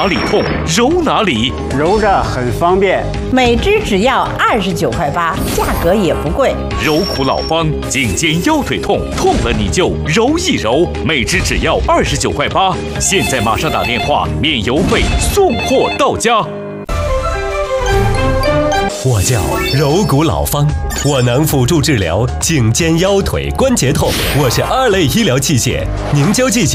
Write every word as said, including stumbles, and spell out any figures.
哪里痛揉哪里， 揉着很方便， 每支只要二十九块八，价格也不贵。 揉骨老方，颈肩腰腿痛，痛了你就揉一揉，每支只要二十九块八，现在马上打电话，免邮费，送货到家。 我叫柔骨老方，我能辅助治疗颈肩腰腿关节痛，我是二类医疗器械凝胶剂